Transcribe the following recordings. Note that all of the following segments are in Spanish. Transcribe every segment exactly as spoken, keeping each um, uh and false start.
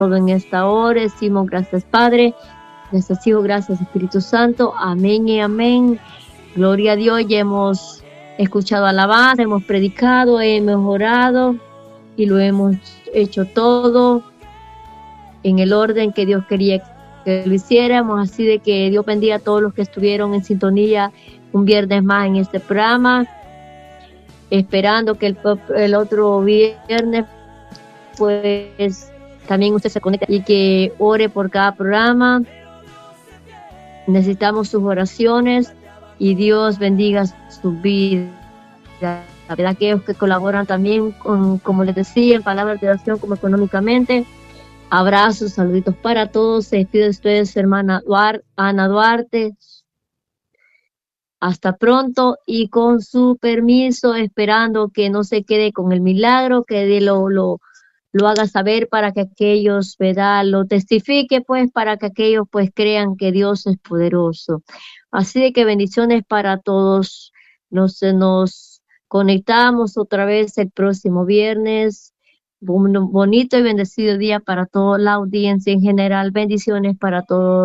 todo en esta hora. Decimos gracias, Padre. Gracias, Hijo. Gracias, Espíritu Santo. Amén y amén. Gloria a Dios. Ya hemos escuchado alabanza, hemos predicado, hemos orado y lo hemos hecho todo en el orden que Dios quería que lo hiciéramos. Así de que Dios bendiga a todos los que estuvieron en sintonía un viernes más en este programa, esperando que el, el otro viernes pues también usted se conecte y que ore por cada programa. Necesitamos sus oraciones y Dios bendiga su vida. La verdad, aquellos que colaboran también con, como les decía, en palabras de oración como económicamente. Abrazos, saluditos para todos. Se despide de ustedes, hermana Duarte, Ana Duarte. Hasta pronto y con su permiso, esperando que no se quede con el milagro, que de lo, lo, lo haga saber para que aquellos, ¿verdad?, lo testifique, pues, para que aquellos, pues, crean que Dios es poderoso. Así de que bendiciones para todos. Nos, nos conectamos otra vez el próximo viernes. Un bonito y bendecido día para toda la audiencia en general. Bendiciones para todos.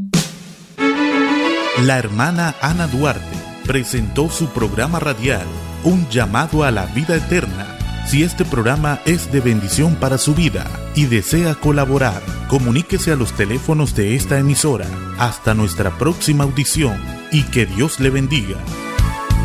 La hermana Ana Duarte presentó su programa radial, Un llamado a la vida eterna. Si este programa es de bendición para su vida y desea colaborar, comuníquese a los teléfonos de esta emisora. Hasta nuestra próxima audición y que Dios le bendiga.